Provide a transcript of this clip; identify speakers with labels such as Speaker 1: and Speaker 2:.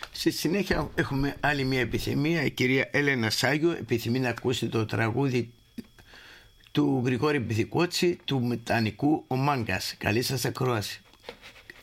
Speaker 1: Στη συνέχεια έχουμε άλλη μια επιθυμία. Η κυρία Έλενα Σάγιο επιθυμεί να ακούσει το τραγούδι του Γρηγόρη Μπιθικότσι, του Μετανικού «Ο Μάγκας». Καλή σας ακρόαση.